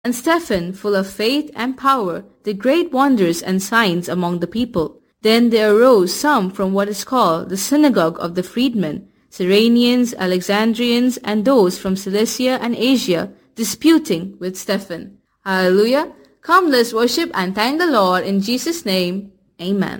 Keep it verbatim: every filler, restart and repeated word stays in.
And Stephen, full of faith and power, did great wonders and signs among the people. Then there arose some from what is called the synagogue of the freedmen, Cyrenians, Alexandrians, and those from Cilicia and Asia, disputing with Stephen. Hallelujah! Come, let's worship and thank the Lord in Jesus' name. Amen.